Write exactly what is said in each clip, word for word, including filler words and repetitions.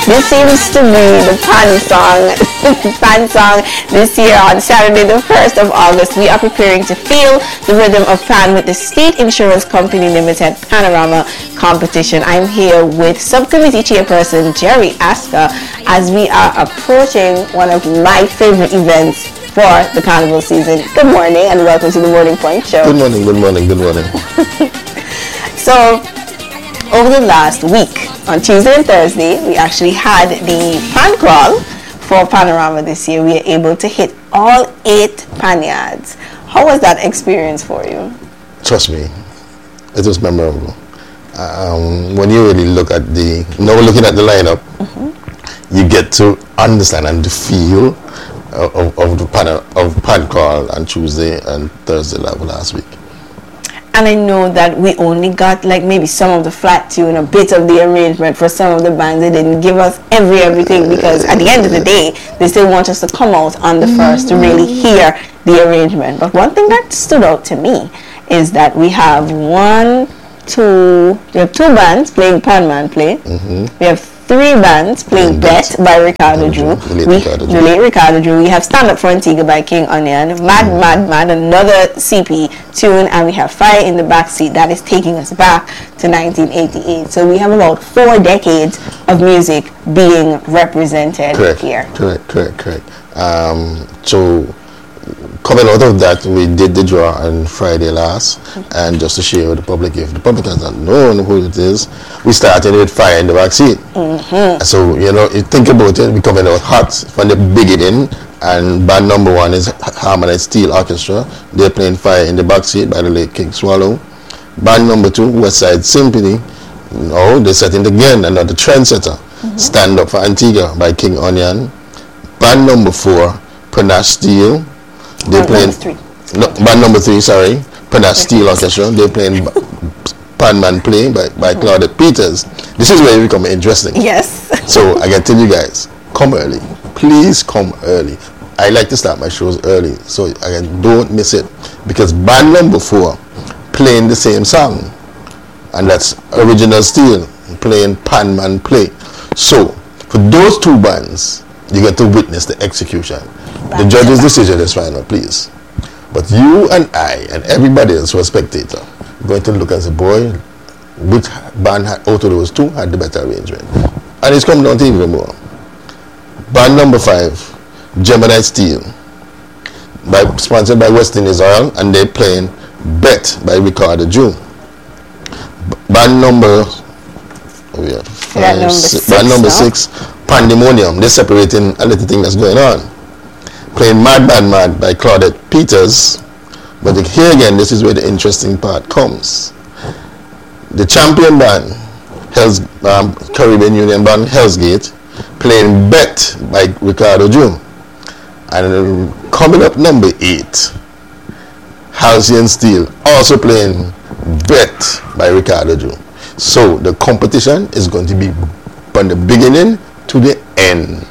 This seems to be the pan song, pan song this year. On Saturday, the first of August, we are preparing to feel the rhythm of pan with the State Insurance Company Limited Panorama competition. I'm here with Subcommittee Chairperson Jerry Asker as we are approaching one of my favorite events for the carnival season. Good morning and welcome to the Morning Point Show. Good morning, good morning, good morning. So, over the last week, on Tuesday and Thursday, we actually had the pan crawl for Panorama this year. We were able to hit all eight panyards. How was that experience for you? Trust me, it was memorable. Um, when you really look at the, now looking at the lineup, mm-hmm. you get to understand and to feel of, of the pan, of pan crawl on Tuesday and Thursday level last week. And I know that we only got like maybe some of the flat tune, a bit of the arrangement for some of the bands. They didn't give us every everything because at the end of the day, they still want us to come out on the first to really hear the arrangement. But one thing that stood out to me is that we have one, two, we have two bands playing Pan Man Play. Mm-hmm. We have three bands playing Bet by Ricardo Drew. The late, Ricardo Drew. The late Ricardo Drew. We have Stand Up for Antigua by King Onion. Mad, mm-hmm. Mad, Mad, another C P tune. And we have Fire in the Backseat. That is taking us back to nineteen eighty-eight. So we have about four decades of music being represented correct, here. Correct, correct, correct. Um, so coming out of that, we did the draw on Friday last, mm-hmm. and just to share with the public, if the public has not known who it is, we started with Fire in the Backseat. Mm-hmm. So, you know, you think about it, we coming out hot from the beginning, and band number one is Harmonized Steel Orchestra. They're playing Fire in the Backseat by the late King Swallow. Band number two, West Side Symphony. No, they're setting again another trendsetter. Mm-hmm. Stand Up for Antigua by King Onion. Band number four, Panache Steel. They're playing three. No, band number three, sorry, Panache Steel Orchestra. They're playing Pan Man Play by, by mm-hmm. Claudette Peters. This is where it becomes interesting. Yes. So I can tell you guys, come early. Please come early. I like to start my shows early, so again, don't miss it. Because band number four playing the same song, and that's Original Steel playing Pan Man Play. So for those two bands, you get to witness the execution. The judge's decision is final, please. But you and I and everybody else who was spectator are going to look and say, boy, which band had, out of those two had the better arrangement? And it's come down to even more. Band number five, Gemini Steel, by, sponsored by West Indies Oil, and they're playing Bet by Ricardo Drew. Band number, oh yeah, five, number six, six, band number no? six, Pandemonium. They're separating a little thing that's going on. Playing Mad Mad Mad by Claudette Peters. But here again, this is where the interesting part comes. The champion band, Hell's, um, Caribbean Union band, Hell's Gate, playing Bet by Ricardo Drew. And coming up number eight, Halcyon Steel, also playing Bet by Ricardo Drew. So the competition is going to be from the beginning to the end.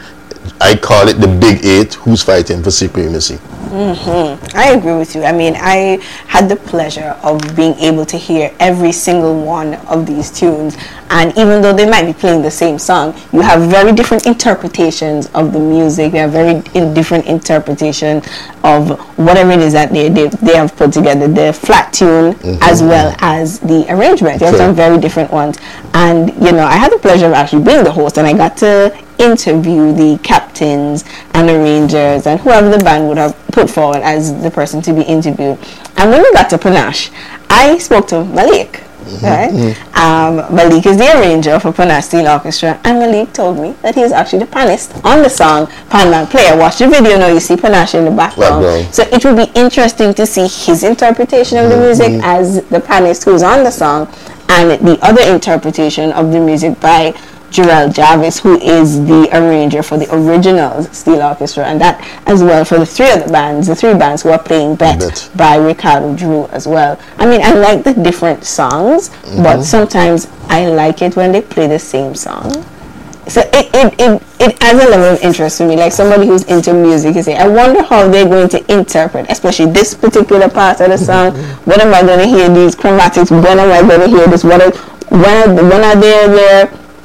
I call it the Big Eight, who's fighting for supremacy. Mm-hmm. I agree with you. I mean, I had the pleasure of being able to hear every single one of these tunes, and even though they might be playing the same song, you have very different interpretations of the music. You have very in different interpretation of whatever it is that they they, they have put together, the flat tune mm-hmm. as well as the arrangement. You have some very different ones, and you know, I had the pleasure of actually being the host, and I got to interview the captains and arrangers and whoever the band would have put forward as the person to be interviewed. And when we got to Panache, I spoke to Malik. Mm-hmm. Right? Mm-hmm. Um, Malik is the arranger for Panache Steel Orchestra, and Malik told me that he is actually the panist on the song Pan Man Play. I watched the video now, you see Panache in the background. Background. So it will be interesting to see his interpretation of the music mm-hmm. as the panist who's on the song, and the other interpretation of the music by Jarrell Jarvis, who is the arranger for the original Steel Orchestra, and that as well for the three other bands, the three bands who are playing Bet, Bet. by Ricardo Drew as well. I mean, I like the different songs, mm-hmm. but sometimes I like it when they play the same song. So it, it, it, it adds a level of interest to me, like somebody who's into music, you say, I wonder how they're going to interpret, especially this particular part of the song. When am I going to hear these chromatics? When am I going to hear this? What are, when, when are they there?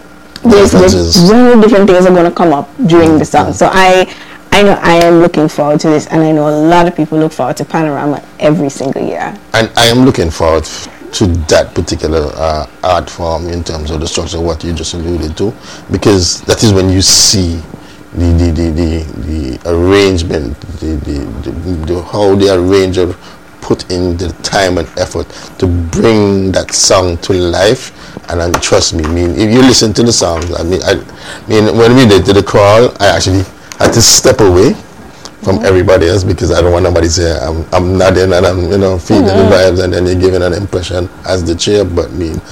there's, there's very different things are going to come up during mm-hmm. the song. So I, I know I am looking forward to this, and I know a lot of people look forward to Panorama every single year. And I am looking forward to that particular uh, art form in terms of the structure, what you just alluded to, because that is when you see the the the the, the arrangement, the, the, the, the how the arranger put in the time and effort to bring that song to life. And um, trust me, I mean, if you listen to the song, I mean, I, I mean, when we did the crawl, I actually had to step away from mm-hmm. everybody else because I don't want nobody to say I'm, I'm nodding and I'm, you know, feeling mm-hmm. the vibes, and then you're giving an impression as the chair. But I mean,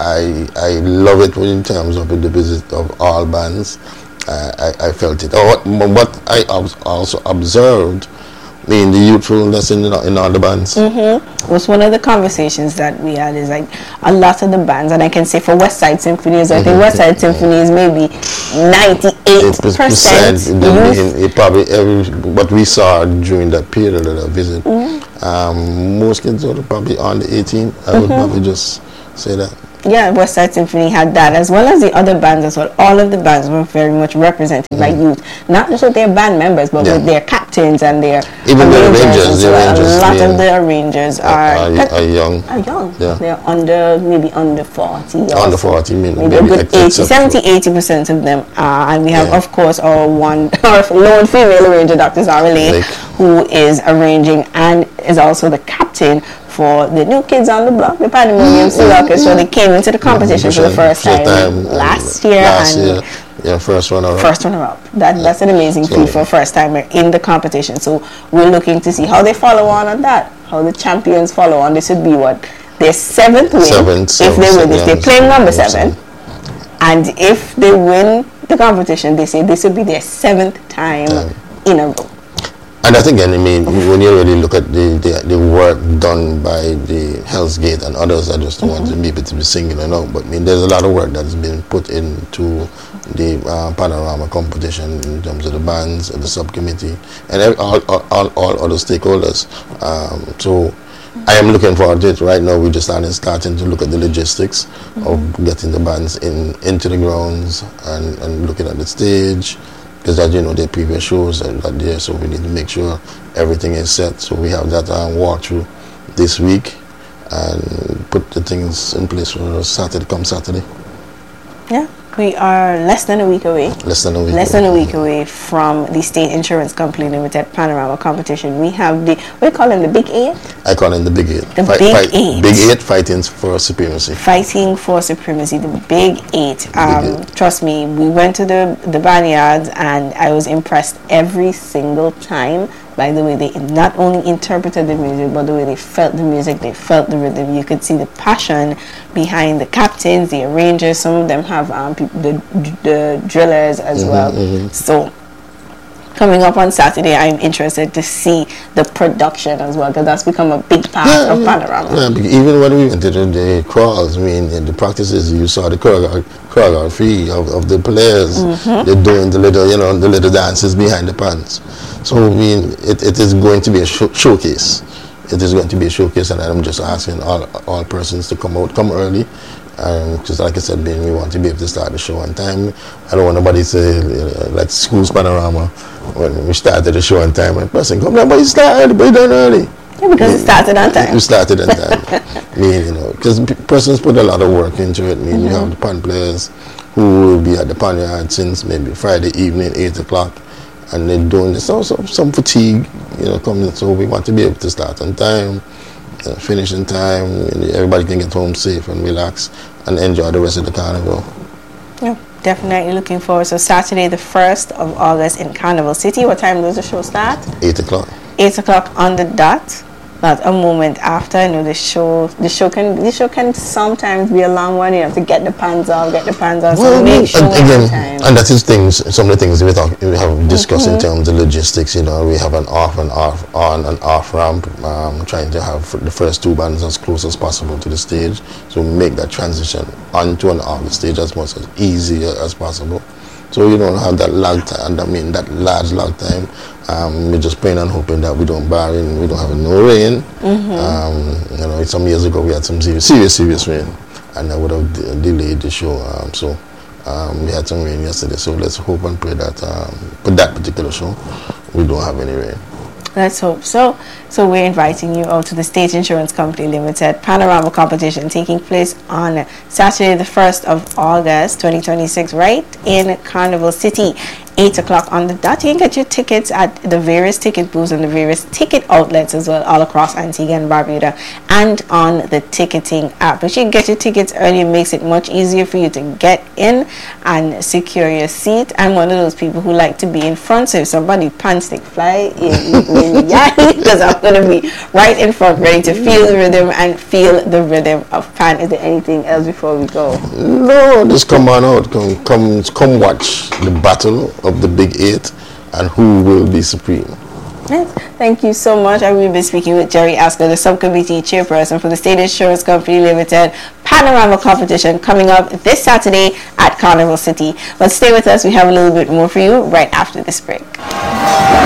I I love it in terms of the visit of all bands. Uh, I, I felt it. Oh, what, what I also observed, I mean, the youthfulness in, in all the bands. Mm-hmm. Was one of the conversations that we had is like a lot of the bands, and I can say for West Side Symphonies, I think West Side Symphony is maybe ninety-eight percent youth. It probably every what we saw during that period of that visit. Mm-hmm. Um, most kids are probably under eighteen. I mm-hmm. would probably just say that. Yeah, West Side Symphony had that, as well as the other bands as well. All of the bands were very much represented mm. by youth, not just with their band members, but yeah. with their captains and their even the arrangers. The arrangers a lot of the arrangers are, are, are young. Are young. Yeah. They're under maybe under forty. Under forty, maybe, maybe a good eighty, seventy, eighty percent of them are. And we have, yeah. of course, our one, our lone female arranger, Doctor Zara Lake, like, who is arranging and is also the captain for the New Kids on the Block, the Pandemonium Steel mm-hmm. Orchestra. They came into the competition yeah, for the first time, time last year. Last and year. Yeah, first runner-up. First runner-up. That, yeah. That's an amazing feat for a first timer in the competition. So we're looking to see how they follow on on that, how the champions follow on. This would be what? Their seventh win. Seven, if seven, they win seven, this. They're playing number seven. seven. And if they win the competition, they say this would be their seventh time yeah. in a row. And I think, I mean, when you really look at the, the, the work done by the Hell's Gate and others, I just don't mm-hmm. want to maybe to be singing or no, but I mean, there's a lot of work that's been put into the uh, Panorama competition in terms of the bands and the subcommittee and every, all, all, all, all other stakeholders. Um, so I am looking forward to it. Right now, we're just starting, starting to look at the logistics mm-hmm. of getting the bands in into the grounds and, and looking at the stage. Because as you know, the previous shows are not there, so we need to make sure everything is set. So we have that um, walkthrough this week and put the things in place for Saturday, come Saturday. Yeah, we are less than a week away. Less than a week. Less away. than a week away from the State Insurance Company Limited Panorama competition. We have the, what do you call them, the Big Eight? I call them the Big Eight. The fight, Big fight, Eight. Big Eight fighting for supremacy. Fighting for supremacy, the Big Eight. Um, Big eight. Trust me, we went to the, the Barnyards and I was impressed every single time by the way they not only interpreted the music, but the way they felt the music, they felt the rhythm. You could see the passion behind the captains, the arrangers. Some of them have um, people, the, the drillers as mm-hmm, well. Mm-hmm. So coming up on Saturday, I'm interested to see the production as well, because that's become a big part yeah, of Panorama. Yeah, even when we went to the, the crawls, I mean, in the practices, you saw the choreography of, of the players. Mm-hmm. They're doing the little, you know, the little dances behind the pants. So, I mean, it, it is going to be a show, showcase. It is going to be a showcase, and I'm just asking all all persons to come out, come early. Because, um, like I said, being we want to be able to start the show on time. I don't want nobody to say, uh, like Schools Panorama, when we started the show on time, and person come, no, but you start early, but you done early. Yeah, because it started on time. You started on time. I mean, you know, because persons put a lot of work into it. I mean, mm-hmm. you have the pan players who will be at the pan yard since maybe Friday evening, eight o'clock. And they're doing this also some fatigue, you know, coming. So we want to be able to start on time, uh, finish in time. And everybody can get home safe and relax and enjoy the rest of the carnival. Yeah, definitely looking forward. So Saturday, the first of August in Carnival City. What time does the show start? Eight o'clock. Eight o'clock on the dot. Not a moment after. I know the show. The show can. The show can sometimes be a long one. You have to get the pans off, get the pans off. Well, so make sure again, time. And that is things. Some of the things we talk, we have discussed mm-hmm. in terms of logistics. You know, we have an off and off, on and off ramp. Um, trying to have the first two bands as close as possible to the stage, so make that transition onto and off the stage as much as easy as possible. So you don't have that lag time. I mean, that large lag time. Um, we're just praying and hoping that we don't bar in, we don't have no rain. Mm-hmm. Um, you know, some years ago we had some serious, serious, serious rain, and that would have d- delayed the show. Um, so Um, we had some rain yesterday, so let's hope and pray that um, for that particular show, we don't have any rain. Let's hope so. So we're inviting you out to the State Insurance Company Limited Panorama Competition taking place on Saturday the first of August twenty twenty-six, right in Carnival City. eight o'clock on the dot. You can get your tickets at the various ticket booths and the various ticket outlets as well all across Antigua and Barbuda and on the ticketing app. If you get your tickets early, it makes it much easier for you to get in and secure your seat. I'm one of those people who like to be in front, so if somebody pants stick fly in, yeah, because I'm going to be right in front, ready to feel the rhythm and feel the rhythm of Pan. Is there anything else before we go? No, just come on out. Come, come, come watch the battle of the Big Eight and who will be supreme. Yes, thank you so much. I will be speaking with Jerry Asker, the subcommittee chairperson for the State Insurance Company Limited Panorama Competition coming up this Saturday at Carnival City. But stay with us. We have a little bit more for you right after this break.